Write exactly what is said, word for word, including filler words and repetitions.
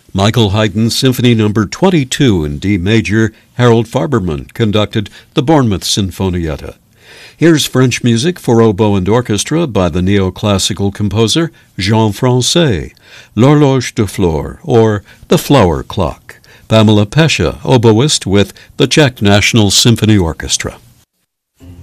Michael Haydn's Symphony Number twenty-two in D major, Harold Farberman conducted the Bournemouth Sinfonietta. Here's French music for oboe and orchestra by the neoclassical composer Jean Francais, L'Horloge de Flore, or The Flower Clock. Pamela Pesha, oboist with the Czech National Symphony Orchestra.